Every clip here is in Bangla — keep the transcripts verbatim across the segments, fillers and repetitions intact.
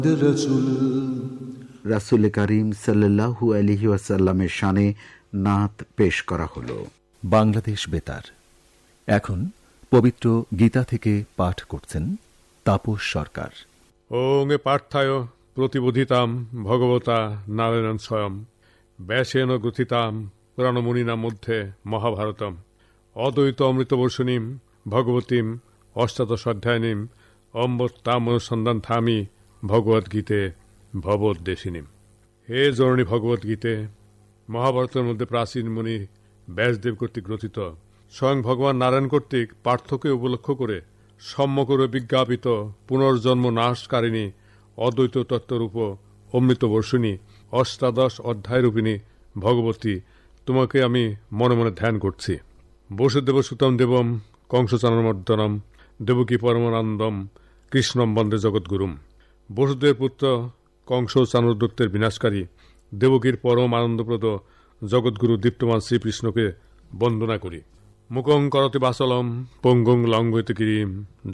রাসূল করিম সাল্লাল্লাহু আলাইহি ওয়াসাল্লামের শানে নাত পেশ করা হলো। বাংলাদেশ বেতার এখন পবিত্র গীতা থেকে পাঠ করছেন তাপস সরকার। ওং পার্থায় প্রতিবোধিতাম ভগবতা নারায়ণ স্বয়ং ব্যাসেন গ্রথিতাম পুরাণমুনিনাম মধ্যে মহাভারতম অদ্বৈত অমৃতবর্ষিণীম ভগবতীম অষ্টাদশ অধ্যায়নীম অম্ব তাম অনুসন্ধান থামি ভগবদ্গীতে ভবদ্দেশিনীম। হে জননী ভগবদ্গীতে, মহাভারতের মধ্যে প্রাচীন মুনি ব্যাসদেব কর্তৃক গ্রথিত স্বয়ং ভগবান নারায়ণ কর্তৃক পার্থক্য উপলক্ষ করে সম্যকরে বিজ্ঞাপিত পুনর্জন্ম নাশকারিণী অদ্বৈত তত্ত্বরূপ অমৃতবর্ষিণী অষ্টাদশ অধ্যায়রূপিণী ভগবতী তোমাকে আমি মনে মনে ধ্যান করছি। বসুদেব সুতম দেবম কংসচানমর্দনম দেবকী পরমানন্দম কৃষ্ণম বন্দে জগৎগুরুম। বসুদেব পুত্র কংস চাণুরদত্তের বিনাশকারী দেবকীর পরম আনন্দপ্রদ জগৎগুরু দীপ্তমান শ্রীকৃষ্ণকে বন্দনা করি। মুকং করতে বাসলম পঙ্গুং লঙ্ঘয়তে গিরিম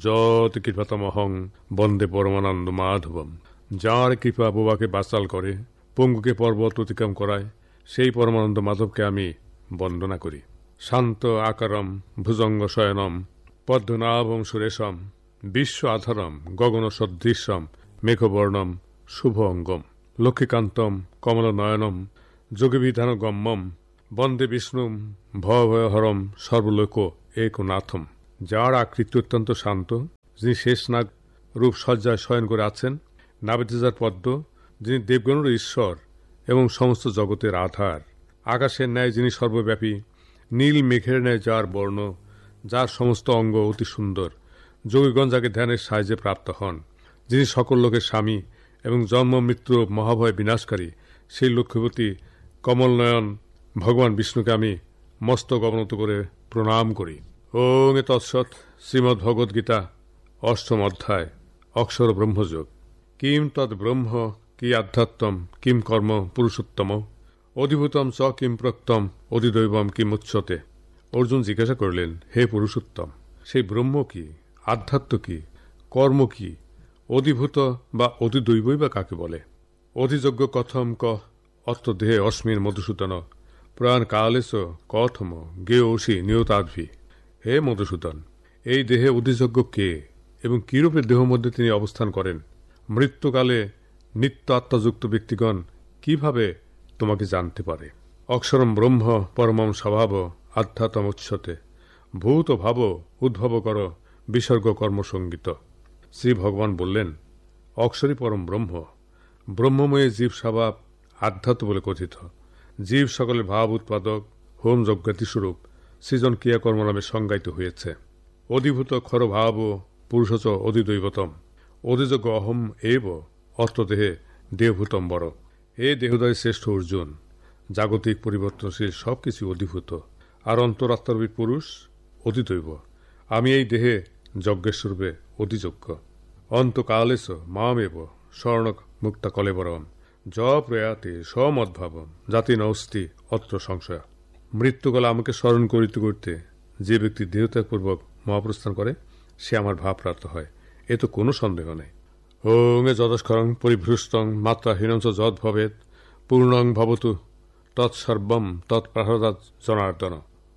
যত কৃপাতমহং বন্দে পরমানন্দ মাধবম। যার কৃপা বোবাকে বাচাল করে, পঙ্গুকে পর্বত অতিক্রম করায়, সেই পরমানন্দ মাধবকে আমি বন্দনা করি। শান্ত আকারম ভুজঙ্গ শয়নম পদ্মনাভম সুরেশম বিশ্ব আধারম গগন সদৃশ্যম মেঘবর্ণম শুভ অঙ্গম লক্ষ্মীকান্তম কমলনয়নম যোগীবিধান গম্যম বন্দে বিষ্ণুম ভয়ভয়হরম সর্বলোক একনাথম। যার আকৃতি অত্যন্ত শান্ত, যিনি শেষনাগ রূপ সজ্জায় শয়ন করে আছেন, নাবিতেজার পদ্ম, যিনি দেবগণের ঈশ্বর এবং সমস্ত জগতের আধার, আকাশের ন্যায় যিনি সর্বব্যাপী, নীল মেঘের ন্যায় যার বর্ণ, যার সমস্ত অঙ্গ অতি সুন্দর, যোগীগণ যাকে ধ্যানের সাহায্যে প্রাপ্ত হন, যিনি সকল লোকের স্বামী এবং জন্ম মৃত্যু মহাভয় বিনাশকারী, সেই লক্ষ্মীপতি কমলনয়ন ভগবান বিষ্ণুকে আমি মস্তক অবনত করে প্রণাম করি। ওং তৎসৎ। শ্রীমদ্ ভগবদ্গীতা অষ্টম অধ্যায় অক্ষর ব্রহ্মযোগ। কিম তৎ ব্রহ্ম কি আধ্যাত্মম কিম কর্ম পুরুষোত্তম অধিভূতম চ কিম প্রক্তম অধিদৈবম কিম উচ্যতে। অর্জুন জিজ্ঞাসা করলেন, হে পুরুষোত্তম, সেই ব্রহ্ম কি, আধ্যাত্ম কি, কর্ম কি, অধিভূত বা অধিদৈবই বা কাকে বলে? অধিযোগ্য কথম ক অত্র দেহে অস্মিন মধুসূদন প্রাণ কালেশ কথম গেয়সী নিয়তাদ্ভি। হে মধুসূদন, এই দেহে অধিযোগ্য কে এবং কিরূপের দেহ মধ্যে তিনি অবস্থান করেন? মৃত্যুকালে নিত্য আত্মাযুক্ত ব্যক্তিগণ কিভাবে তোমাকে জানতে পারে? অক্ষরম ব্রহ্ম পরমম স্বভাব আধ্যাত্ম উচ্ছতে ভূত ভাব উদ্ভব কর বিসর্গ কর্মসঙ্গীত। শ্রী ভগবান বললেন, অক্ষরই পরম ব্রহ্ম, ব্রহ্মময়ে জীব স্বভাব আধ্যাত্ম বলে কথিত। জীব সকলের ভাব উৎপাদক, হোম যজ্ঞাতিস্বরূপ সৃজন ক্রিয়াকর্ম নামে সংজ্ঞায়িত হয়েছে। অধিভূত ক্ষর ভাব পুরুষচ অধিদৈবতম অধিযোগ্য অহম এব অত্রদেহে দেহভূতম বড়। এ দেহদায়ী শ্রেষ্ঠ অর্জুন, জাগতিক পরিবর্তনশীল সবকিছু অধিভূত, আর অন্তরাত্মারূপী পুরুষ অধিদৈব। আমি এই দেহে যজ্ঞস্বরূপে অধিযোগ্য। অন্তকালেশ মামেব স্বর্ণক মুক্তা কলেবরম য প্রয়াতে সমদ্ভাবম জাতি নস্তি অত্র সংশয়। মৃত্যুকালে আমাকে স্মরণ করিতে করতে যে ব্যক্তি দেহত্যাগপূর্বক মহাপ্রস্থান করে, সে আমার ভাবপ্রাপ্ত হয়, এ তো কোনো সন্দেহ নেই। ওং যদস্করং পরিভ্রুষ্টং মাত্রাহীনং যদ ভবেৎ পূর্ণং ভবতু তৎসর্বম তৎপ্রসাদাৎ জনার্দন।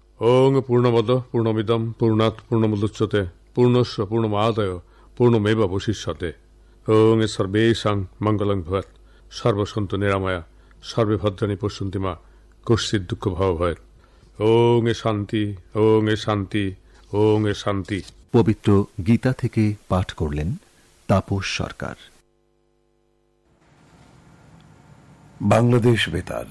ওং পূর্ণমদ পূর্ণমিদম পূর্ণাৎ পূর্ণমুদচ্যতে পূর্ণস্য পূর্ণমাদায় পূর্ণমেবাবশিষ্যতে। ওং সর্বেষাং মঙ্গলং ভবেৎ সর্বসন্তু নিরাময়া সর্বে ভদ্রাণি পশ্যন্তি মা কশ্চিৎ দুঃখ ভাব ভয়েৎ। ওং এ শান্তি, ওং এ শান্তি, ওং এ শান্তি। পবিত্র গীতা থেকে পাঠ করলেন তাপস সরকার। বাংলাদেশ বেতার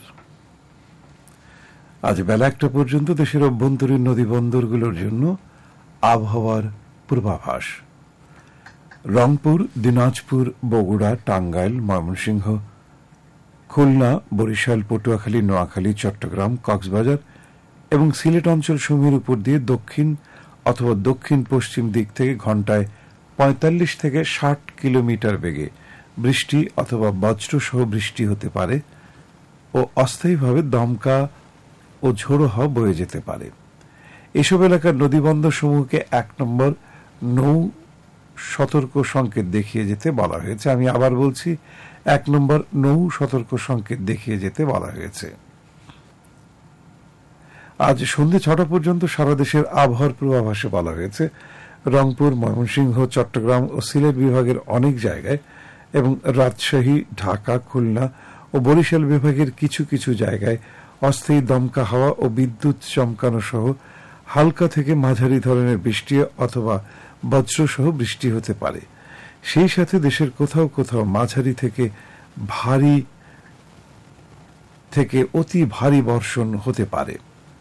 আজ বেলা একটা পর্যন্ত দেশের অভ্যন্তরীণ নদী বন্দরগুলোর জন্য আবহাওয়ার পূর্বাভাস। রংপুর, দিনাজপুর, বগুড়া, টাঙ্গাইল, ময়মনসিংহ, খুলনা, বরিশাল, পটুয়াখালী, নোয়াখালী, চট্টগ্রাম, কক্সবাজার এবং সিলেট অঞ্চল সমূহের উপর দিয়ে দক্ষিণ অথবা দক্ষিণ পশ্চিম দিক থেকে ঘণ্টায় পঁয়তাল্লিশ থেকে ষাট কিলোমিটার বেগে বৃষ্টি অথবা বজ্রসহ বৃষ্টি হতে পারে ও অস্থায়ীভাবে দমকা ও ঝোড়ো হাওয়া বয়ে যেতে পারে। এসব এলাকার নদীবন্দর সমূহকে এক নম্বর নৌ সতর্ক সংকেত দেখিয়ে যেতে বলা হয়েছে। আমি আবার বলছি, এক নম্বর নৌ সতর্ক সংকেত দেখিয়ে যেতে বলা হয়েছে। আজ সন্ধ্যে ছটা পর্যন্ত সারা দেশের আবহাওয়ার পূর্বাভাসে বলা হয়েছে রংপুর, ময়মনসিংহ, চট্টগ্রাম ও সিলেট বিভাগের অনেক জায়গায় এবং রাজশাহী, ঢাকা, খুলনা ও বরিশাল বিভাগের কিছু কিছু জায়গায় অস্থায়ী দমকা হাওয়া ও বিদ্যুৎ চমকানো সহ হালকা থেকে মাঝারি ধরনের বৃষ্টি অথবা বজ্রসহ বৃষ্টি হতে পারে। সেই সাথে দেশের কোথাও কোথাও মাঝারি থেকে ভারী থেকে অতি ভারী বর্ষণ হতে পারে।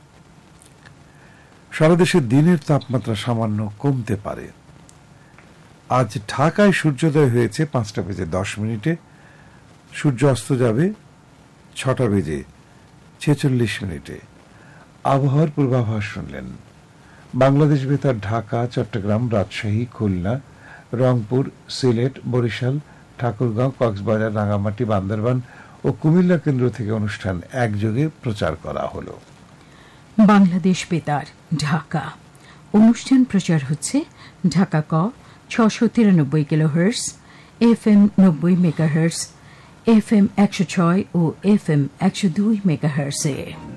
সারা দেশে দিনের তাপমাত্রা সামান্য কমতে পারে। আজ ঢাকায় সূর্যোদয় হয়েছে পাঁচটা বেজে দশ মিনিটে, সূর্য অস্ত যাবে ছটা বেজে ছেচল্লিশ মিনিটে। আবহাওয়ার পূর্বাভাস শুনলেন। বাংলাদেশ বেতার ঢাকা, চট্টগ্রাম, রাজশাহী, খুলনা, রংপুর, সিলেট, বরিশাল, ঠাকুরগাঁও, কক্সবাজার, রাঙ্গামাটি, বান্দরবান ও কুমিল্লা কেন্দ্র থেকে অনুষ্ঠান একযোগে প্রচার করা হলো। বাংলাদেশ বেতার ঢাকা অনুষ্ঠান প্রচার হচ্ছে ঢাকা ক ছশো তিরানব্বই কিলোহার্টজ, এফ এম নব্বই মেগাহার্টজ, এফ এম একশো ছয় ও এফ এম একশো দুই মেগাহার্টজে।